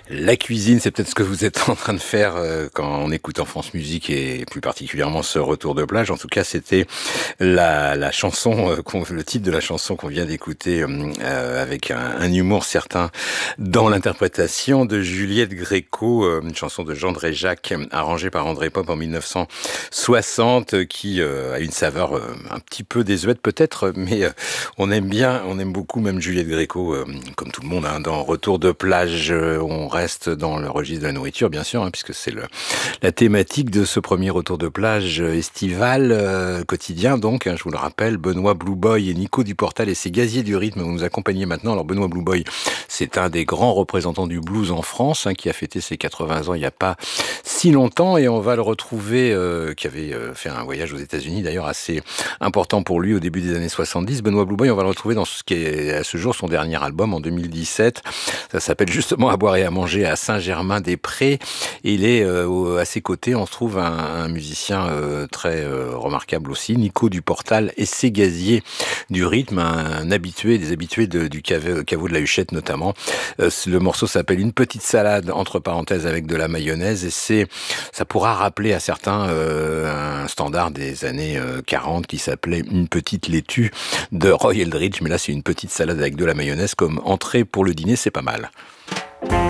La cuisine, c'est peut-être ce que vous êtes en train de faire quand on écoute en France Musique et plus particulièrement ce retour de plage. En tout cas, c'était la chanson, le titre de la chanson qu'on vient d'écouter avec un humour certain dans l'interprétation de Juliette Gréco, une chanson de Jean Dréjac arrangée par André Pop en 1960 qui a une saveur un petit peu désuète peut-être, mais on aime bien, on aime beaucoup même Juliette Gréco, comme tout le monde, hein, dans Retour de plage, on reste dans le registre de la nourriture, bien sûr, hein, puisque c'est la thématique de ce premier retour de plage estival, quotidien, donc, hein, je vous le rappelle, Benoît Blue Boy et Nico Duportal et ses gaziers du rythme vont nous accompagner maintenant. Alors, Benoît Blue Boy, c'est un des grands représentants du blues en France, hein, qui a fêté ses 80 ans il n'y a pas si longtemps, et on va le retrouver, qui avait fait un voyage aux États-Unis, d'ailleurs, assez important pour lui au début des années 70. Benoît Blue Boy, on va le retrouver dans ce qui est à ce jour son dernier album en 2017. Ça s'appelle justement À boire et à manger à Saint-Germain-des-Prés. Et il est à ses côtés, on se trouve un musicien très remarquable aussi, Nico Duportal et ses gaziers du rythme, un habitué, des habitués du caveau de la Huchette notamment. Le morceau s'appelle Une petite salade entre parenthèses avec de la mayonnaise, et ça pourra rappeler à certains un standard des années 40 qui s'appelait Une petite laitue de Roy Eldridge, mais là c'est une petite salade avec de la mayonnaise comme entrée pour le dîner, c'est pas mal.